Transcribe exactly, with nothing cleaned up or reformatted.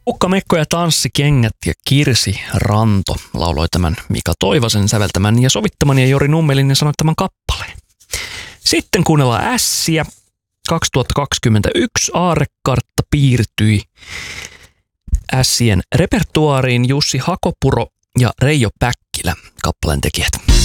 Ukka-Mekko ja Tanssikengät ja Kirsi Ranto lauloi tämän Mika Toivasen säveltämän ja sovittaman ja Jori Nummelin sanoittaman kappaleen. Sitten kuunnellaan Ässiä. kaksituhattakaksikymmentäyksi aarrekartta piirtyi Ässien repertuaariin. Jussi Hakopuro ja Reijo Päkkilä, kappaleen tekijät.